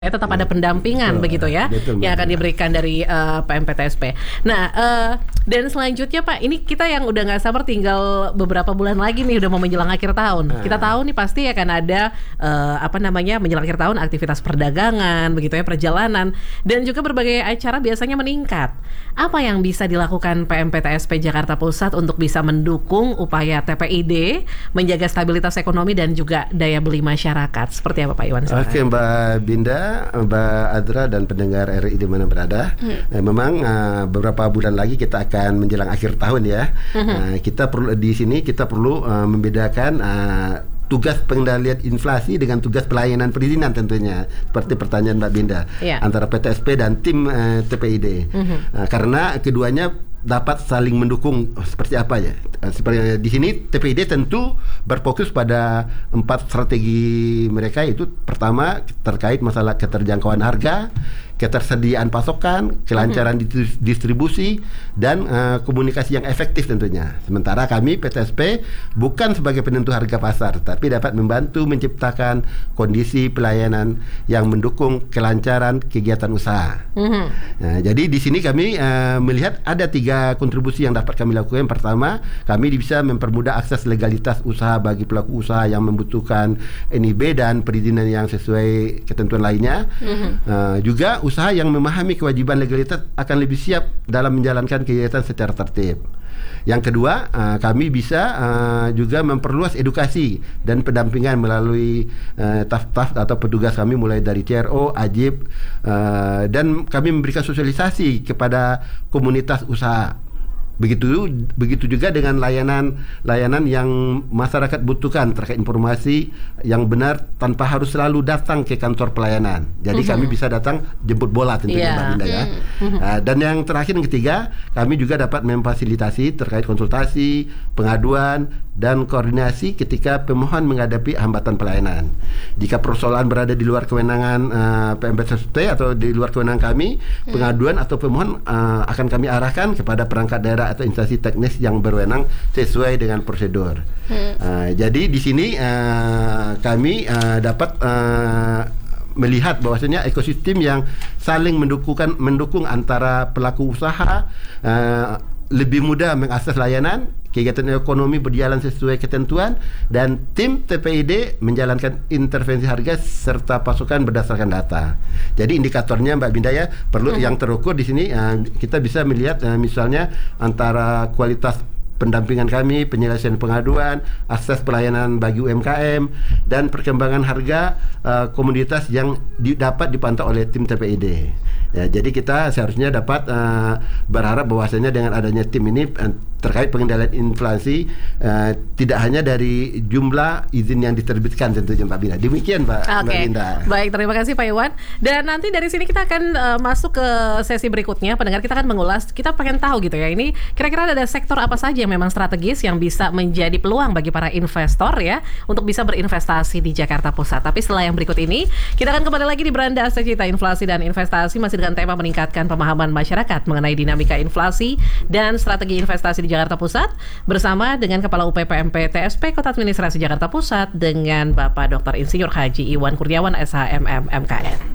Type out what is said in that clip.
tetap ada pendampingan begitu ya, yang akan diberikan dari PMPTSP. Nah, dan selanjutnya Pak, ini kita yang udah nggak sabar, tinggal beberapa bulan lagi nih, udah mau menjelang akhir tahun. Kita tahu nih pasti akan ada menjelang akhir tahun aktivitas perdagangan begitu ya, perjalanan, dan juga berbagai acara biasanya meningkat. Apa yang bisa dilakukan PMPTSP Jakarta Pusat untuk bisa mendukung upaya TPID menjaga stabilitas ekonomi dan juga daya beli masyarakat? Seperti apa Pak Iwan? Oke Mbak Binda, Mbak Adra dan pendengar RI di mana berada. Memang beberapa bulan lagi kita akan menjelang akhir tahun ya. Kita perlu di sini membedakan tugas pengendalian inflasi dengan tugas pelayanan perizinan tentunya, seperti pertanyaan Mbak Binda, antara PTSP dan tim TPID. Karena keduanya dapat saling mendukung. Seperti apa ya? Seperti di sini TPID tentu berfokus pada 4 strategi mereka, yaitu pertama terkait masalah keterjangkauan harga, ketersediaan pasokan, kelancaran distribusi, dan komunikasi yang efektif tentunya. Sementara kami PTSP bukan sebagai penentu harga pasar, tapi dapat membantu menciptakan kondisi pelayanan yang mendukung kelancaran kegiatan usaha. Nah, jadi di sini kami melihat ada 3 kontribusi yang dapat kami lakukan. Pertama, kami bisa mempermudah akses legalitas usaha bagi pelaku usaha yang membutuhkan NIB dan perizinan yang sesuai ketentuan lainnya. Juga usaha yang memahami kewajiban legalitas akan lebih siap dalam menjalankan kegiatan secara tertib. Yang kedua, kami bisa juga memperluas edukasi dan pendampingan melalui staf atau petugas kami, mulai dari CRO, AJIB, dan kami memberikan sosialisasi kepada komunitas usaha. Begitu juga dengan layanan yang masyarakat butuhkan terkait informasi yang benar tanpa harus selalu datang ke kantor pelayanan. Jadi kami bisa datang jemput bola tentunya Mbak Linda ya. Dan yang terakhir, yang ketiga, kami juga dapat memfasilitasi terkait konsultasi, pengaduan, dan koordinasi ketika pemohon menghadapi hambatan pelayanan. Jika persoalan berada di luar kewenangan PMPTSP atau di luar kewenangan kami, pengaduan atau pemohon akan kami arahkan kepada perangkat daerah atau instansi teknis yang berwenang sesuai dengan prosedur. Jadi di sini kami dapat melihat bahwasanya ekosistem yang saling mendukung antara pelaku usaha lebih mudah mengakses layanan, kegiatan ekonomi berjalan sesuai ketentuan, dan tim TPID menjalankan intervensi harga serta pasokan berdasarkan data. Jadi indikatornya Mbak Binda ya, perlu yang terukur di sini. Kita bisa melihat misalnya antara kualitas pendampingan kami, penyelesaian pengaduan, akses pelayanan bagi UMKM, dan perkembangan harga komoditas yang dapat dipantau oleh tim TPID. Ya, jadi kita seharusnya dapat berharap bahwasanya dengan adanya tim ini terkait pengendalian inflasi tidak hanya dari jumlah izin yang diterbitkan tentunya Mbak Binda. Demikian Mbak Binda. Baik, terima kasih Pak Iwan. Dan nanti dari sini kita akan masuk ke sesi berikutnya. Pendengar, kita akan mengulas, kita pengen tahu gitu ya, ini kira-kira ada sektor apa saja yang memang strategis yang bisa menjadi peluang bagi para investor ya untuk bisa berinvestasi di Jakarta Pusat. Tapi setelah yang berikut ini, kita akan kembali lagi di Beranda Sejuta Inflasi dan Investasi, masih dengan tema meningkatkan pemahaman masyarakat mengenai dinamika inflasi dan strategi investasi di Jakarta Pusat, bersama dengan Kepala UPPMP TSP Kota Administrasi Jakarta Pusat dengan Bapak Dr. Insinyur Haji Iwan Kurniawan SHMM MKN.